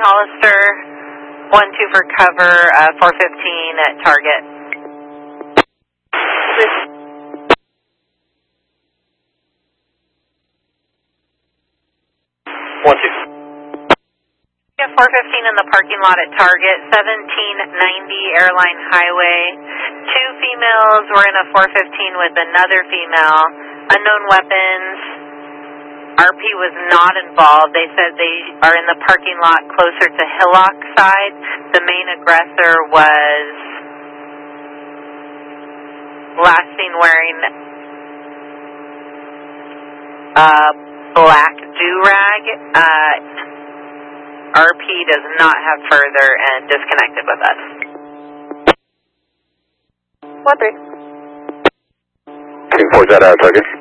Hollister, 1-2 for cover, 415 at target. 1-2. Yeah, 415 in the parking lot at target, 1790 Airline Highway. 2 females were in a 415 with another female. Unknown weapons. RP was not involved. They said they are in the parking lot closer to Hillock side. The main aggressor was last seen wearing a black do-rag. RP does not have further and disconnected with us. 1-3. King 4 is that target?